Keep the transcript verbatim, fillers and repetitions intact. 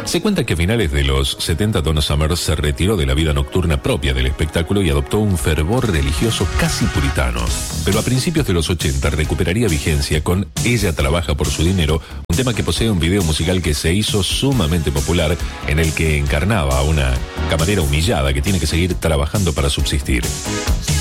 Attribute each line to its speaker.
Speaker 1: Se cuenta que a finales de los setenta Donna Summer se retiró de la vida nocturna propia del espectáculo y adoptó un fervor religioso casi puritano. Pero a principios de los ochenta recuperaría vigencia con Ella trabaja por su dinero, un tema que posee un video musical que se hizo sumamente popular, en el que encarnaba a una camarera humillada que tiene que seguir trabajando para subsistir.